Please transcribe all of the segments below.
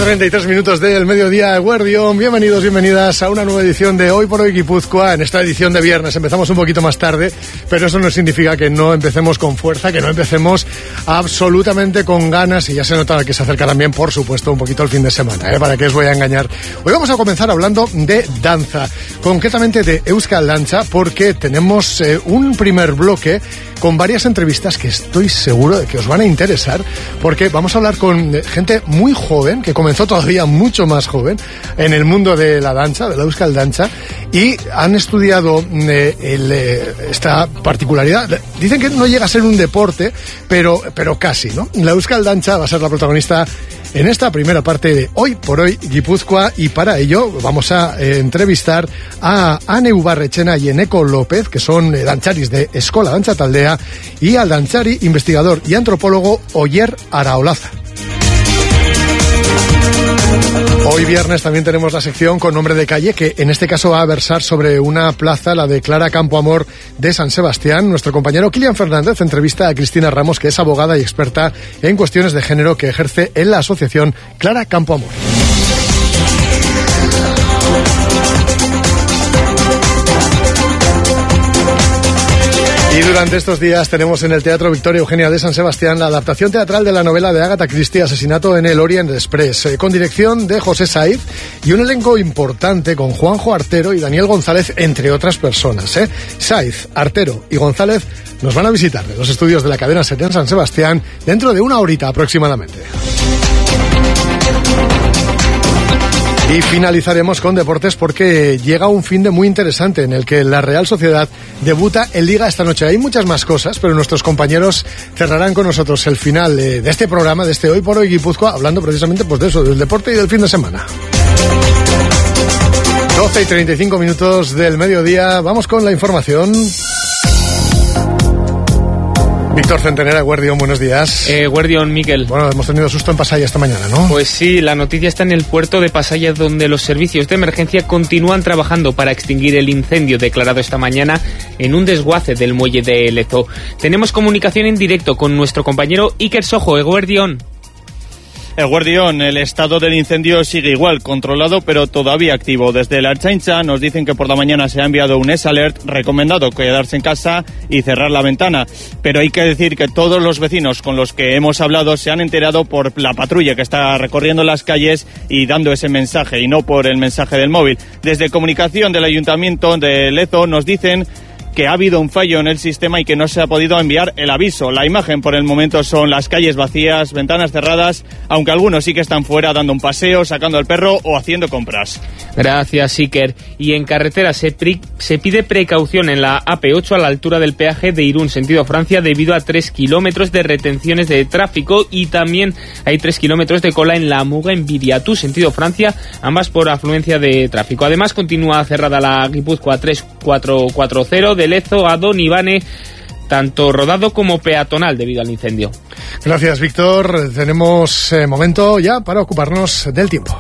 8:33 minutos del mediodía, Guardión. Bienvenidos, bienvenidas a una nueva edición de Hoy por Hoy Guipúzcoa. En esta edición de viernes empezamos un poquito más tarde, pero eso no significa que no empecemos con fuerza, que no empecemos absolutamente con ganas, y ya se nota que se acerca también, por supuesto, un poquito el fin de semana, ¿Para qué os voy a engañar? Hoy vamos a comenzar hablando de danza, concretamente de Euskal Dantza, porque tenemos un primer bloque con varias entrevistas que estoy seguro de que os van a interesar, porque vamos a hablar con gente muy joven, que comenzó todavía mucho más joven en el mundo de la danza, de la Euskal Dantza, y han estudiado esta particularidad. Dicen que no llega a ser un deporte, pero casi, ¿no? La Euskal Dantza va a ser la protagonista en esta primera parte de Hoy por Hoy Guipúzcoa, y para ello vamos a entrevistar a Ane Ubarretxena y Eneko López, que son dantzaris de Eskola Dantza Taldea, y al dantzari, investigador y antropólogo Oyer Araolaza. Hoy viernes también tenemos la sección con nombre de calle, que en este caso va a versar sobre una plaza, la de Clara Campoamor de San Sebastián. Nuestro compañero Kilian Fernández entrevista a Cristina Ramos, que es abogada y experta en cuestiones de género, que ejerce en la asociación Clara Campoamor. Y durante estos días tenemos en el Teatro Victoria Eugenia de San Sebastián la adaptación teatral de la novela de Agatha Christie, Asesinato en el Orient Express, con dirección de José Saiz y un elenco importante con Juanjo Artero y Daniel González, entre otras personas. Saiz, Artero y González nos van a visitar en los estudios de la cadena SER en San Sebastián dentro de una horita aproximadamente. Y finalizaremos con deportes, porque llega un finde muy interesante en el que la Real Sociedad debuta en Liga esta noche. Hay muchas más cosas, pero nuestros compañeros cerrarán con nosotros el final de este programa, de este Hoy por Hoy Guipúzcoa, hablando precisamente pues de eso, del deporte y del fin de semana. 12:35 minutos del mediodía, vamos con la información. Víctor Centenera, Guardión, buenos días. Guardión, Miquel. Bueno, hemos tenido susto en Pasaya esta mañana, ¿no? Pues sí, la noticia está en el puerto de Pasaya, donde los servicios de emergencia continúan trabajando para extinguir el incendio declarado esta mañana en un desguace del muelle de Lezo. Tenemos comunicación en directo con nuestro compañero Iker Sojo, Guardión. Guardión, el estado del incendio sigue igual, controlado pero todavía activo. Desde la Ertzaintza nos dicen que por la mañana se ha enviado un S-Alert recomendado quedarse en casa y cerrar la ventana. Pero hay que decir que todos los vecinos con los que hemos hablado se han enterado por la patrulla que está recorriendo las calles y dando ese mensaje, y no por el mensaje del móvil. Desde comunicación del Ayuntamiento de Lezo nos dicen que ha habido un fallo en el sistema y que no se ha podido enviar el aviso. La imagen por el momento son las calles vacías, ventanas cerradas, aunque algunos sí que están fuera dando un paseo, sacando al perro o haciendo compras. Gracias, Iker. Y en carretera se pide precaución en la AP8 a la altura del peaje de Irún, sentido Francia, debido a 3 kilómetros de retenciones de tráfico, y también hay 3 kilómetros de cola en la Muga en Viriatú, sentido Francia, ambas por afluencia de tráfico. Además, continúa cerrada la Guipúzcoa 3440 de Lezo a Don Ivane, tanto rodado como peatonal debido al incendio. Gracias, Víctor. Tenemos momento ya para ocuparnos del tiempo,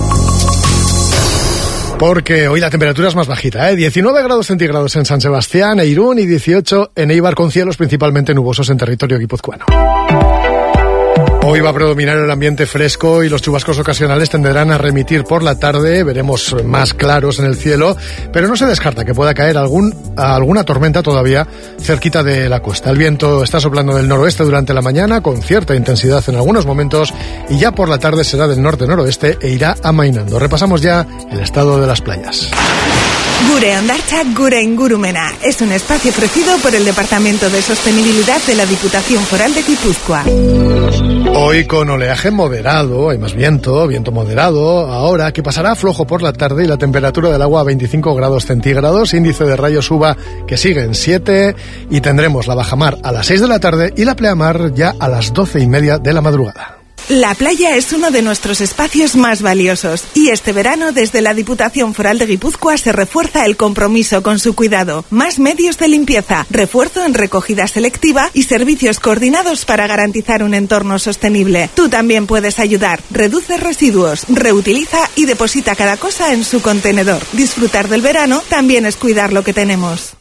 porque hoy la temperatura es más bajita, 19 grados centígrados en San Sebastián e Irún y 18 en Eibar, con cielos principalmente nubosos en territorio guipuzcoano. Hoy va a predominar el ambiente fresco y los chubascos ocasionales tenderán a remitir por la tarde. Veremos más claros en el cielo, pero no se descarta que pueda caer alguna tormenta todavía cerquita de la costa. El viento está soplando del noroeste durante la mañana con cierta intensidad en algunos momentos, y ya por la tarde será del norte-noroeste e irá amainando. Repasamos ya el estado de las playas. Gure Hondartza, Gure Ingurumena es un espacio ofrecido por el Departamento de Sostenibilidad de la Diputación Foral de Guipúzcoa. Hoy con oleaje moderado, hay más viento moderado, ahora que pasará flojo por la tarde, y la temperatura del agua a 25 grados centígrados, índice de rayos UVA que sigue en 7, y tendremos la bajamar a las 6 de la tarde y la pleamar ya a las 12:30 de la madrugada. La playa es uno de nuestros espacios más valiosos, y este verano desde la Diputación Foral de Guipúzcoa se refuerza el compromiso con su cuidado. Más medios de limpieza, refuerzo en recogida selectiva y servicios coordinados para garantizar un entorno sostenible. Tú también puedes ayudar. Reduce residuos, reutiliza y deposita cada cosa en su contenedor. Disfrutar del verano también es cuidar lo que tenemos.